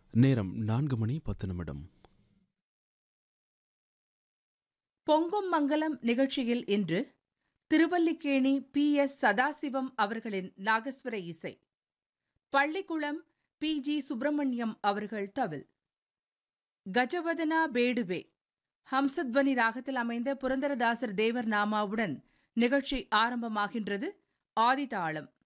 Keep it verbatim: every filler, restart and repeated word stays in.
நேரம் நான்கு மணி பத்து நிமிடம். பொங்கும் மங்கலம் நிகழ்ச்சியில் இன்று திருவல்லிக்கேணி பி எஸ் சதாசிவம் அவர்களின் நாகஸ்வர இசை, பள்ளிக்குளம் பி ஜி சுப்பிரமணியம் அவர்கள் தவில், கஜவதனா பேடுவே ஹம்சத்வனி ராகத்தில் அமைந்த புரந்தரதாசர் தேவர் நாமாவுடன் நிகழ்ச்சி ஆரம்பமாகின்றது. ஆதிதாளம்